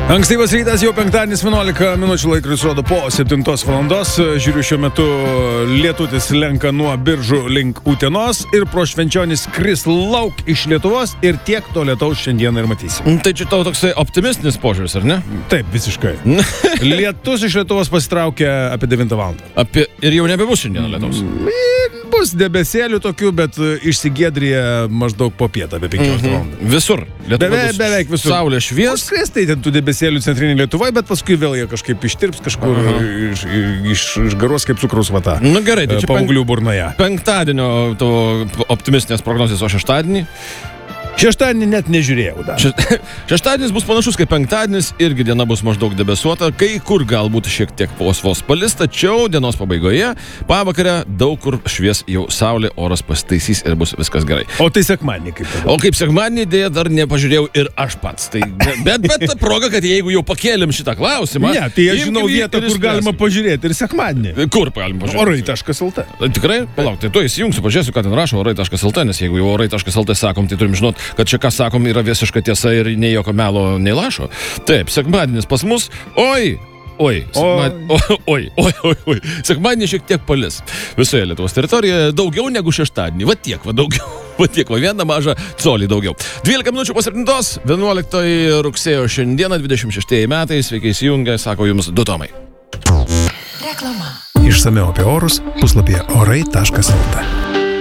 Ankstyvas rytas, jau penktadienis, 11 minučių laikrodis rodo po 7 valandos. Žiūriu, šiuo metu lietutis lenka nuo Biržų link Utenos ir pro Švenčionis skris lauk iš Lietuvos ir tiek to lietaus šiandieną ir matysim. Tai čia tau toksai optimistinis požiūris, ar ne? Taip, visiškai. Lietus iš Lietuvos pasitraukia apie 9 valandą. Ir jau nebebus šiandieną lietaus. Bus debesėlių tokių, bet išsigėdrija maždaug po pietą, apie 15 valandą. Visur. Beveik visur. Saulė švies. Užkrės tai ten tų debesėlių centrinį Lietuvoje, bet paskui vėl jie kažkaip ištirps kažkur išgaruos kaip cukraus vata. Nu gerai, tai čia paauglių burnoje. Penktadienio tavo optimistinės prognozės, o šeštadienį? Šeštadienį net nežiūrėjau dar. Šeštadienis bus panašus kaip penktadienis, irgi diena bus maždaug debesuota, kai kur galbūt šiek tiek vos palis, tačiau dienos pabaigoje, pavakarę daug kur švies jau saulė, oras pasitaisys ir bus viskas gerai. O tai sekmadienį kaip tada? O kaip sekmadienį dėja dar nepažiūrėjau ir aš pats. Tai, bet ta proga, kad jeigu jau pakėlėm šitą klausimą... Ne, tai aš žinau vietą, kur galima pažiūrėti ir sekmadienį. Kur galima pažiūrėti? Orai.lt. Tikrai? Palauk, tai tu įsijungsiu, pažiūrėsiu, ką ten rašo Orai.lt, nes jeigu jau Orai.lt sakom, tai turim žinot, kad čia ką sakom yra visiška tiesa ir nei jokio melo, nei lašo. Taip, sekmadienis pas mus, oi, sekmadienį šiek tiek palis. Visoje Lietuvos teritorijoje daugiau negu šeštadienį, va tiek, vieną mažą colį daugiau. 12 minučių po 7, 11 rugsėjo šiandieną, 26 metai, sveiki įsijungę, sako jums du Tomai. Reklama. Išsamiau apie orus puslapyje orai.lt.